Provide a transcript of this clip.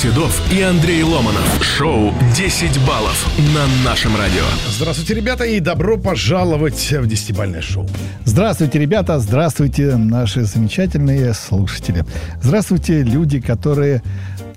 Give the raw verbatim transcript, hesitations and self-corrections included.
Седов и Андрей Ломанов. Шоу «десять баллов» на нашем радио. Здравствуйте, ребята, и добро пожаловать в десятибалльное шоу. Здравствуйте, ребята, здравствуйте, наши замечательные слушатели. Здравствуйте, люди, которые